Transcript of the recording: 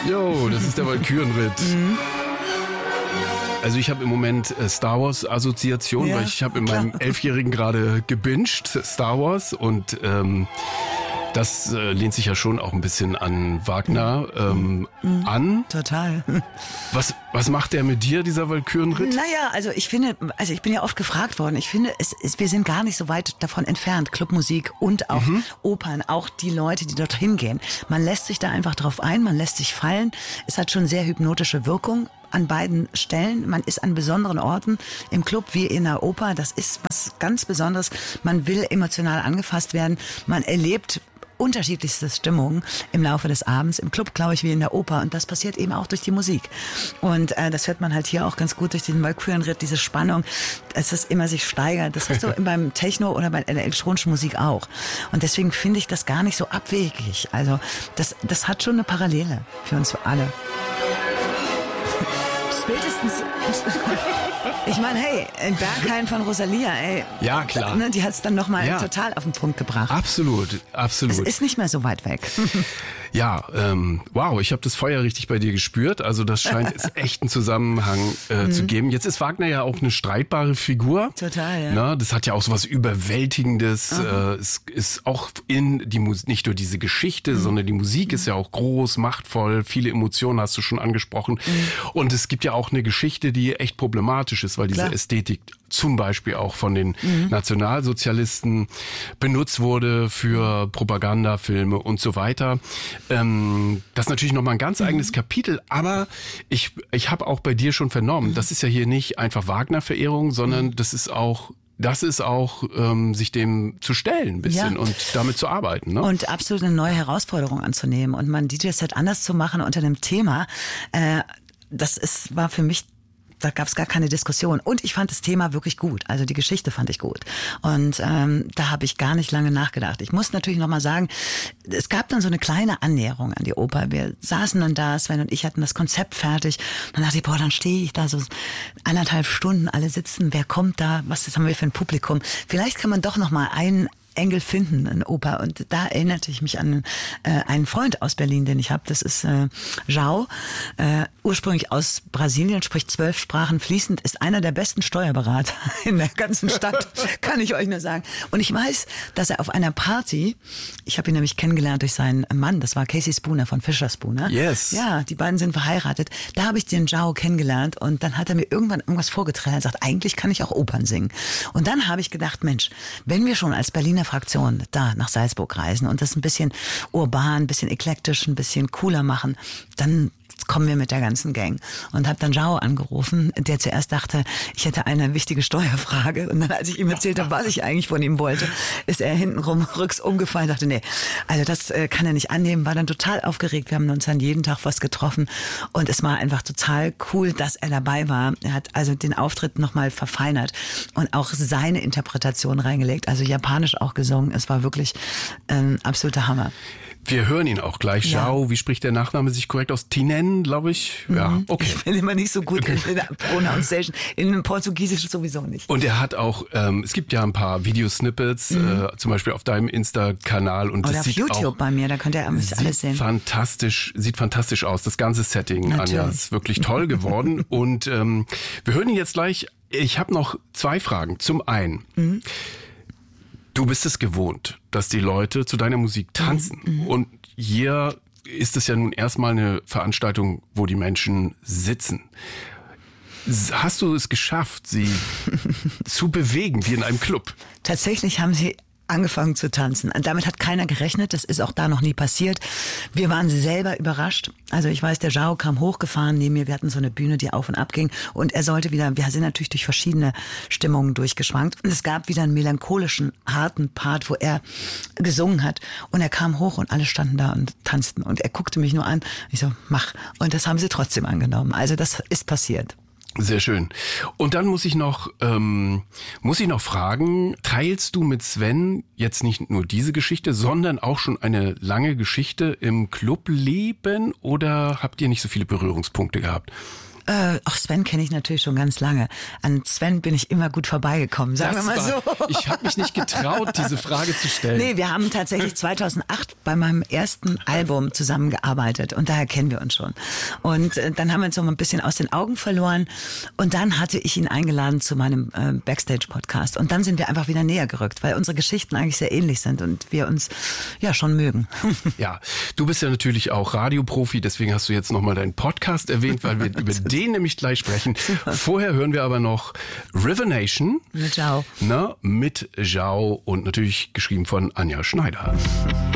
Jo, das ist der Walkürenritt. Also ich habe im Moment Star Wars Assoziation, weil ich habe in meinem 11-Jährigen gerade gebinged Star Wars und das lehnt sich ja schon auch ein bisschen an Wagner an. Total. Was macht der mit dir, dieser Walkürenritt? Naja, also ich finde, ich bin ja oft gefragt worden, ich finde, wir sind gar nicht so weit davon entfernt, Clubmusik und auch Opern, auch die Leute, die dorthin gehen. Man lässt sich da einfach drauf ein, man lässt sich fallen. Es hat schon sehr hypnotische Wirkung an beiden Stellen. Man ist an besonderen Orten im Club wie in der Oper. Das ist was ganz Besonderes. Man will emotional angefasst werden. Man erlebt unterschiedlichste Stimmungen im Laufe des Abends. Im Club, glaube ich, wie in der Oper. Und das passiert eben auch durch die Musik. Und das hört man halt hier auch ganz gut durch den Walkürenritt, diese Spannung, dass es immer sich steigert. Das hast du beim Techno oder bei der elektronischen Musik auch. Und deswegen finde ich das gar nicht so abwegig. Also das hat schon eine Parallele für uns alle. Spätestens. Ich meine, hey, Berghain von Rosalia, ey. Ja, klar. Die hat es dann nochmal total auf den Punkt gebracht. Absolut. Es ist nicht mehr so weit weg. Ja, wow, ich habe das Feuer richtig bei dir gespürt. Also das scheint es echt einen Zusammenhang zu geben. Jetzt ist Wagner ja auch eine streitbare Figur. Total, ja. Na, das hat ja auch so was Überwältigendes. Es ist auch nicht nur diese Geschichte, sondern die Musik ist ja auch groß, machtvoll. Viele Emotionen hast du schon angesprochen. Und es gibt ja auch eine Geschichte, die echt problematisch ist, weil diese Ästhetik zum Beispiel auch von den Nationalsozialisten benutzt wurde für Propagandafilme und so weiter. Das ist natürlich nochmal ein ganz eigenes Kapitel, aber ich habe auch bei dir schon vernommen, das ist ja hier nicht einfach Wagner-Verehrung, sondern das ist auch sich dem zu stellen ein bisschen und damit zu arbeiten. Ne? Und absolut eine neue Herausforderung anzunehmen und mein DJ-Set anders zu machen unter einem Thema, war für mich, da gab es gar keine Diskussion. Und ich fand das Thema wirklich gut. Also die Geschichte fand ich gut. Und da habe ich gar nicht lange nachgedacht. Ich muss natürlich nochmal sagen, es gab dann so eine kleine Annäherung an die Oper. Wir saßen dann da, Sven und ich hatten das Konzept fertig. Dann dachte ich, dann stehe ich da so 1,5 Stunden, alle sitzen. Wer kommt da? Was haben wir für ein Publikum? Vielleicht kann man doch nochmal einen Engel finden in Oper. Und da erinnerte ich mich an einen Freund aus Berlin, den ich habe. Das ist João, ursprünglich aus Brasilien, spricht 12 Sprachen fließend, ist einer der besten Steuerberater in der ganzen Stadt, kann ich euch nur sagen. Und ich weiß, dass er auf einer Party, ich habe ihn nämlich kennengelernt durch seinen Mann, das war Casey Spooner von Fischer Spooner. Yes. Ja, die beiden sind verheiratet. Da habe ich den João kennengelernt und dann hat er mir irgendwann irgendwas vorgetragen. Er sagt, eigentlich kann ich auch Opern singen. Und dann habe ich gedacht, Mensch, wenn wir schon als Berliner Fraktion da nach Salzburg reisen und das ein bisschen urban, ein bisschen eklektisch, ein bisschen cooler machen, dann kommen wir mit der ganzen Gang. Und habe dann João angerufen, der zuerst dachte, ich hätte eine wichtige Steuerfrage. Und dann, als ich ihm erzählt habe, was ich eigentlich von ihm wollte, ist er hintenrum rücks umgefallen und dachte, nee, also das kann er nicht annehmen. War dann total aufgeregt. Wir haben uns dann jeden Tag was getroffen. Und es war einfach total cool, dass er dabei war. Er hat also den Auftritt nochmal verfeinert und auch seine Interpretation reingelegt. Also japanisch auch gesungen. Es war wirklich absoluter Hammer. Wir hören ihn auch gleich. João, wie spricht der Nachname sich korrekt aus? Tinen, glaube ich. Ja, okay. Ich bin immer nicht so gut in der Pronunciation. In Portugiesisch sowieso nicht. Und er hat auch, es gibt ja ein paar Videosnippets, zum Beispiel auf deinem Insta-Kanal. Und oder das auf sieht YouTube auch, bei mir, da könnt ihr alles sehen. Sieht fantastisch aus. Das ganze Setting, natürlich. Anja, ist wirklich toll geworden. Und wir hören ihn jetzt gleich. Ich habe noch 2 Fragen. Zum einen, du bist es gewohnt, dass die Leute zu deiner Musik tanzen. Und hier ist es ja nun erstmal eine Veranstaltung, wo die Menschen sitzen. Hast du es geschafft, sie zu bewegen, wie in einem Club? Tatsächlich haben sie angefangen zu tanzen. Und damit hat keiner gerechnet. Das ist auch da noch nie passiert. Wir waren selber überrascht. Also ich weiß, der João kam hochgefahren neben mir. Wir hatten so eine Bühne, die auf und ab ging. Und er sollte wieder, wir sind natürlich durch verschiedene Stimmungen durchgeschwankt. Und es gab wieder einen melancholischen, harten Part, wo er gesungen hat. Und er kam hoch und alle standen da und tanzten. Und er guckte mich nur an. Ich so, mach. Und das haben sie trotzdem angenommen. Also das ist passiert. Sehr schön. Und dann muss ich noch fragen, teilst du mit Sven jetzt nicht nur diese Geschichte, sondern auch schon eine lange Geschichte im Clubleben oder habt ihr nicht so viele Berührungspunkte gehabt? Ach, Sven kenne ich natürlich schon ganz lange. An Sven bin ich immer gut vorbeigekommen, sagen wir mal so. Ich habe mich nicht getraut, diese Frage zu stellen. Nee, wir haben tatsächlich 2008 bei meinem ersten Album zusammengearbeitet und daher kennen wir uns schon. Und dann haben wir uns so ein bisschen aus den Augen verloren und dann hatte ich ihn eingeladen zu meinem Backstage-Podcast und dann sind wir einfach wieder näher gerückt, weil unsere Geschichten eigentlich sehr ähnlich sind und wir uns ja schon mögen. Ja, du bist ja natürlich auch Radioprofi, deswegen hast du jetzt nochmal deinen Podcast erwähnt, weil wir über den nämlich gleich sprechen. Vorher hören wir aber noch River Nation. Mit Zhao. Mit Zhao und natürlich geschrieben von Anja Schneider.